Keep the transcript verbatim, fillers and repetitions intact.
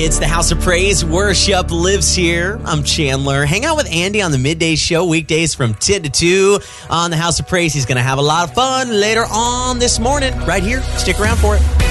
It's the House of Praise. Worship lives here. I'm Chandler. Hang out with Andy on the Midday Show, weekdays from ten to two on the House of Praise. He's going to have a lot of fun later on this morning right here. Stick around for it.